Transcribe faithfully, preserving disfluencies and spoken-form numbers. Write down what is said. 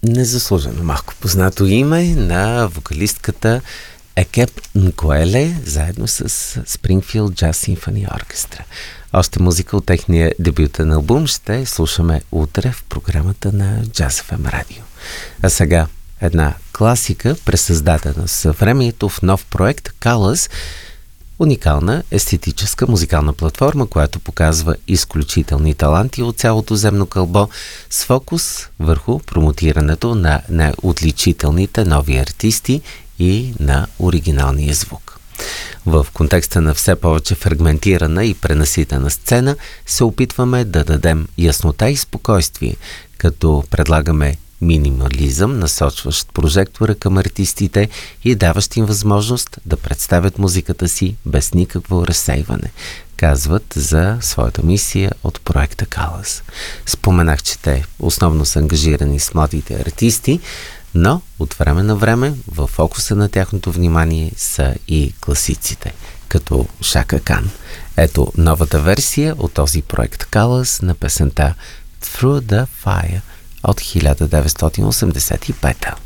незаслужено малко познато име на вокалистката Екеп Нкоеле, заедно с Springfield Jazz Symphony Orchestra. Още музика от техния дебютен албум ще слушаме утре в програмата на Jazz еф ем Радио. А сега една класика, пресъздадена с времето в нов проект Colors, уникална естетическа музикална платформа, която показва изключителни таланти от цялото земно кълбо с фокус върху промотирането на, на отличителните нови артисти и на оригиналния звук. В контекста на все повече фрагментирана и пренаситена сцена се опитваме да дадем яснота и спокойствие, като предлагаме минимализъм, насочващ прожектора към артистите и даващ им възможност да представят музиката си без никакво разсейване, казват за своята мисия от проекта Colors. Споменах, че те основно са ангажирани с младите артисти, но от време на време в фокуса на тяхното внимание са и класиците, като Шака Кан. Ето новата версия от този проект Colors на песента Through the Fire от хиляда деветстотин осемдесет и пета.